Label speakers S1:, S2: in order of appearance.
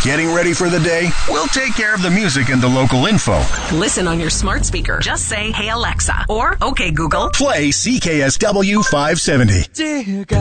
S1: Getting ready for the day? We'll take care of the music and the local info.
S2: Listen on your smart speaker. Just say, "Hey Alexa," or "Okay Google."
S1: Play CKSW 570.